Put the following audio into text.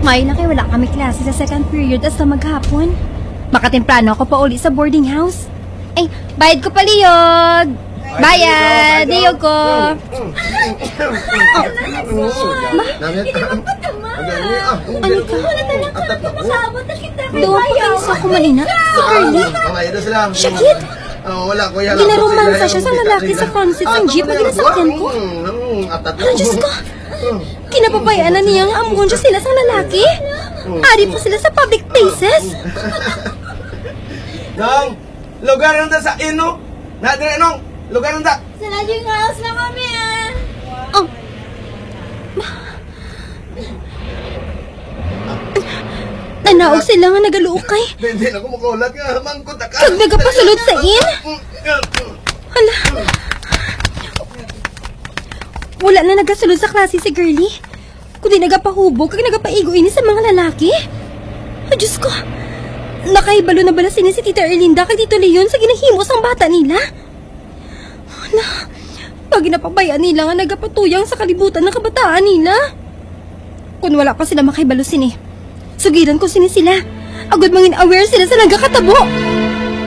Ngayon na kayo wala kami klase sa second period as na maghapon. Makatemprano ako pa uli sa boarding house. Ay, bayad ko pa liyog. Bayad, liyog ko. Ano ka? Doon pa kayo sa kumalina? Si Curly? Shakit! Ginaromansa siya sa lalaki sa front seat ng jeep na ginasakyan ko. Ano, Diyos ko? Kinapapayaan na niyang amon siya sila sa lalaki? Ari po sila sa public places? Nong, lugar nang sa ino? Nadre nong, lugar nang Sa lodging house na kami Oh. Tanaog sila nga nagaluukay. Hindi na ko makulat nga, mangkot ka. Kag nagapasulod sa in? Hala. Wala na nagasulod sa klase si Girlie. Kundi nagapahubog kag nagapaigo ini sa mga lalaki. Ay, Diyos ko. Nakaibalo na bala sini si Tita Erlinda kag Tito Leon sa ginahimos ang bata nila. Hala. Pag ginapabayaan nila nga nagapatuyang sa kalibutan ng kabataan nila. Kung wala pa sila makaibalo sini, sugiran ko sini sila. Agad mangin aware sila sa nagakatabo.